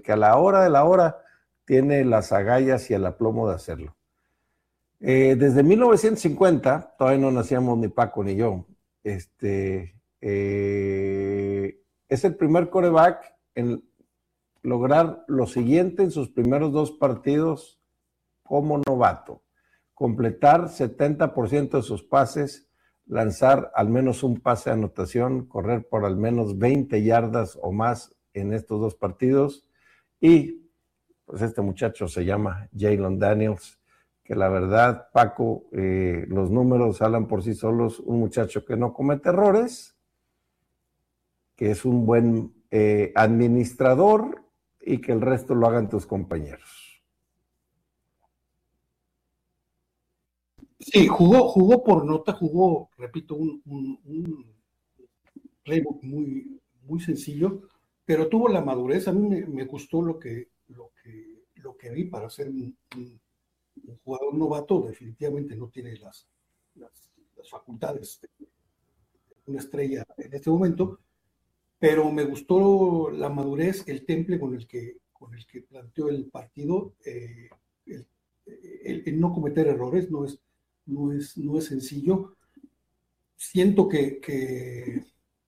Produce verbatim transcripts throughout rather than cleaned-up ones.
que a la hora de la hora tiene las agallas y el aplomo de hacerlo. Eh, desde mil novecientos cincuenta, todavía no nacíamos ni Paco ni yo, este, eh, es el primer quarterback en lograr lo siguiente en sus primeros dos partidos como novato: completar setenta por ciento de sus pases, lanzar al menos un pase de anotación, correr por al menos veinte yardas o más en estos dos partidos. Y pues este muchacho se llama Jalon Daniels, que la verdad, Paco, eh, los números hablan por sí solos. Un muchacho que no comete errores, que es un buen eh, administrador, y que el resto lo hagan tus compañeros. Sí, jugó, jugó por nota, jugó, repito, un, un, un playbook muy, muy sencillo, pero tuvo la madurez. A mí me, me gustó lo que, lo, que, lo que vi para ser un, un, un jugador novato. Definitivamente no tiene las, las, las facultades de una estrella en este momento, pero me gustó la madurez, el temple con el que, con el que planteó el partido, eh, el, el, el no cometer errores. No es, no es, no es sencillo. Siento que, que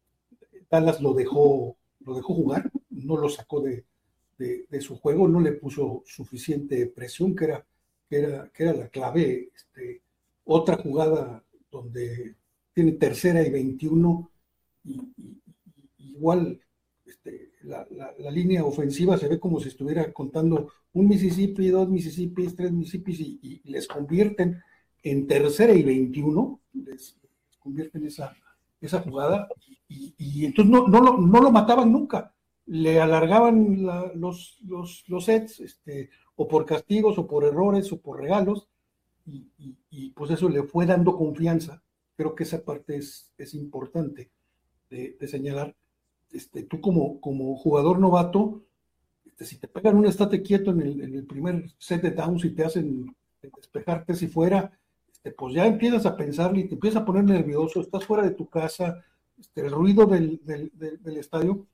Dallas lo dejó, lo dejó jugar, no lo sacó de, de, de su juego, no le puso suficiente presión, que era, que era, que era la clave. Este, otra jugada donde tiene tercera y veintiuno, y, y igual este, la, la, la línea ofensiva se ve como si estuviera contando un Mississippi, dos Mississippi, tres Mississippi, y, y les convierten en tercera y veintiuno, les, les convierten esa, esa jugada, y, y, y entonces no, no, lo, no lo mataban nunca, le alargaban la, los, los, los sets, este, o por castigos, o por errores, o por regalos, y, y, y pues eso le fue dando confianza. Creo que esa parte es, es importante de, de señalar. Este, tú como, como jugador novato, este, si te pegan un estate quieto en el, en el primer set de downs y te hacen despejarte si fuera, este, pues ya empiezas a pensar y te empiezas a poner nervioso, estás fuera de tu casa, este, el ruido del, del, del, del estadio,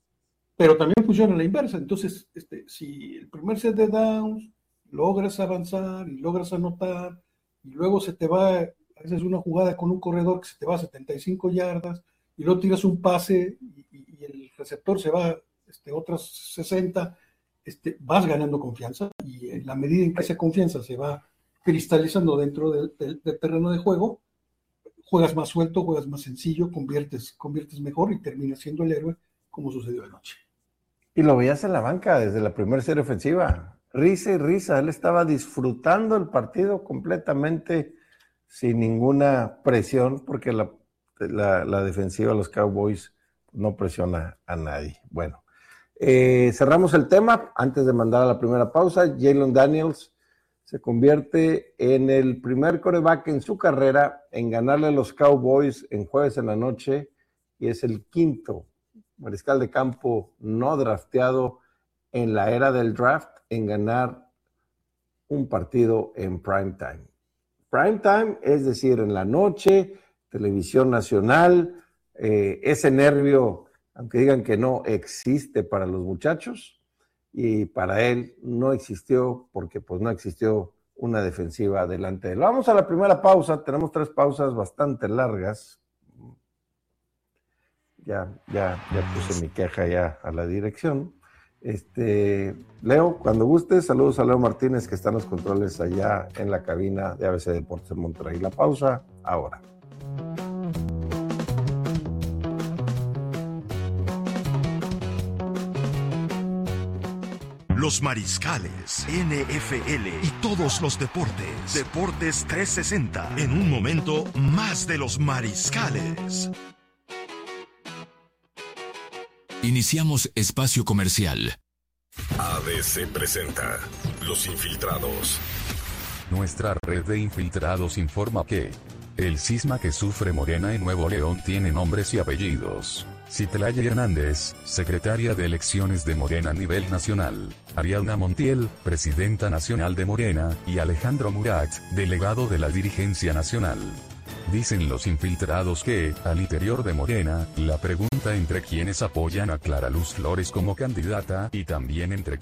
pero también funciona a la inversa. Entonces, este, si el primer set de downs logras avanzar y logras anotar, y luego se te va, a veces una jugada con un corredor que se te va a setenta y cinco yardas, y luego tiras un pase y, y el receptor se va este, otras sesenta, este, vas ganando confianza, y en la medida en que esa confianza se va cristalizando dentro del, del, del terreno de juego, juegas más suelto, juegas más sencillo, conviertes, conviertes mejor y terminas siendo el héroe, como sucedió anoche. Y lo veías en la banca desde la primera serie ofensiva, risa y risa. Él estaba disfrutando el partido completamente sin ninguna presión, porque la La, la defensiva de los Cowboys no presiona a nadie. Bueno, eh, cerramos el tema antes de mandar a la primera pausa. Jalon Daniels se convierte en el primer quarterback en su carrera en ganarle a los Cowboys en jueves en la noche, y es el quinto mariscal de campo no drafteado en la era del draft en ganar un partido en prime time. Prime time, es decir, en la noche, televisión nacional. Eh, ese nervio, aunque digan que no, existe para los muchachos, y para él no existió, porque pues no existió una defensiva delante de él. Vamos a la primera pausa. Tenemos tres pausas bastante largas. Ya, ya, ya puse mi queja ya a la dirección. Este, Leo, cuando gustes, saludos a Leo Martínez, que está en los controles allá en la cabina de A B C Deportes en Monterrey. La pausa ahora. Los mariscales, N F L y todos los deportes. Deportes trescientos sesenta. En un momento, más de los mariscales. Iniciamos espacio comercial. A B C presenta Los Infiltrados. Nuestra red de infiltrados informa que el cisma que sufre Morena en Nuevo León tiene nombres y apellidos. Citlaya Hernández, secretaria de elecciones de Morena a nivel nacional; Ariadna Montiel, presidenta nacional de Morena; y Alejandro Murat, delegado de la dirigencia nacional. Dicen los infiltrados que, al interior de Morena, la pregunta entre quienes apoyan a Clara Luz Flores como candidata, y también entre